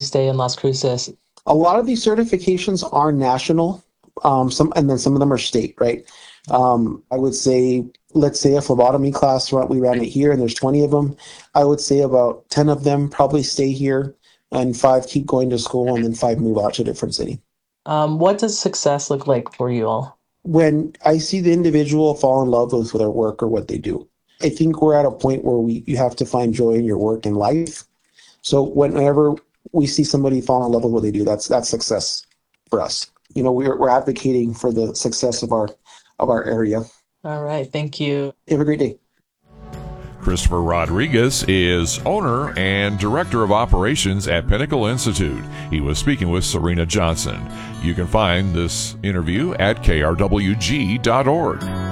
stay in Las Cruces? A lot of these certifications are national, and then some of them are state, right? I would say, let's say a phlebotomy class, we ran it here, and there's 20 of them. I would say about 10 of them probably stay here, and 5 keep going to school, and then 5 move out to a different city. What does success look like for you all? When I see the individual fall in love with their work or what they do, I think we're at a point where you have to find joy in your work and life. So whenever we see somebody fall in love with what they do, that's success for us. We're advocating for the success of our area. All right, thank you. Have a great day. Christopher Rodriguez is owner and director of operations at Pinnacle Institute. He was speaking with Serena Johnson. You can find this interview at krwg.org.